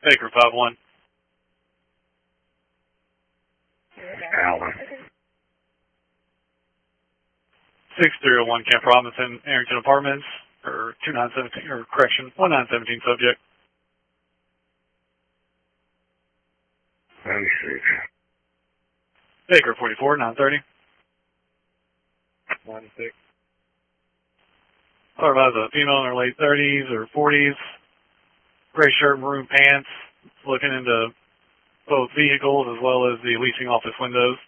Baker 5-1. Allen. 6301 Camp Robinson, Arrington Apartments, or 2917, or correction, 1917 subject. 96. Baker 44, 930. 96. Thought about a female in her late 30s or 40s, gray shirt, maroon pants, looking into both vehicles as well as the leasing office windows.